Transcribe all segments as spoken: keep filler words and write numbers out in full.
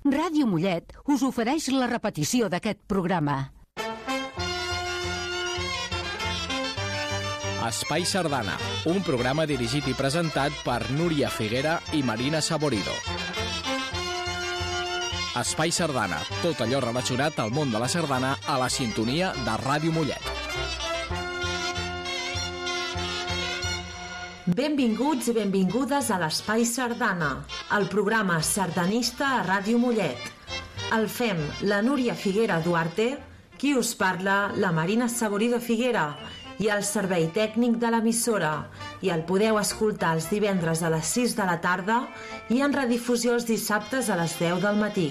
Ràdio Mollet us ofereix la repetició d'aquest programa. Espai Sardana, un programa dirigit i presentat per Núria Figuera i Marina Saborido. Espai Sardana, tot allò relacionat al món de la sardana a la sintonia de Ràdio Mollet. Benvinguts i benvingudes a l'Espai Sardana, el programa sardanista a Ràdio Mollet. El fem la Núria Figuera Duarte, qui us parla, la Marina Saborido Figuera, i el servei tècnic de l'emissora, i el podeu escoltar els divendres a les sis de la tarda i en redifusió els dissabtes a les deu del matí.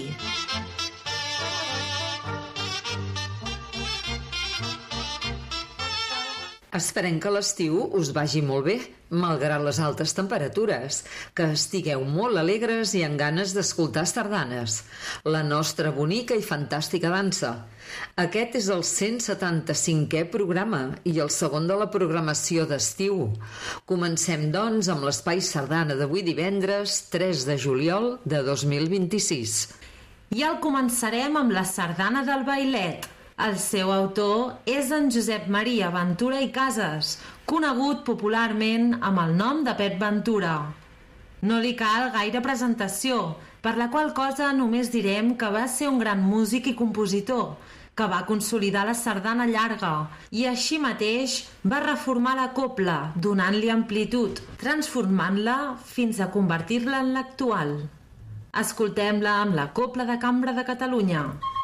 Esperem que l'estiu us vagi molt bé, malgrat les altes temperatures, que estigueu molt alegres i amb ganes d'escoltar sardanes, la nostra bonica i fantàstica dansa. Aquest és el cent setanta-cinquè programa i el segon de la programació d'estiu. Comencem, doncs, amb l'Espai Sardana d'avui divendres, tres de juliol de dos mil vint-i-sis. I el començarem amb la sardana del Bailet. El seu autor és en Josep Maria Ventura i Casas, conegut popularment amb el nom de Pep Ventura. No li cal gaire presentació, per la qual cosa només direm que va ser un gran músic i compositor, que va consolidar la sardana llarga i així mateix va reformar la copla, donant-li amplitud, transformant-la fins a convertir-la en l'actual. Escoltem-la amb la Copla de Cambra de Catalunya.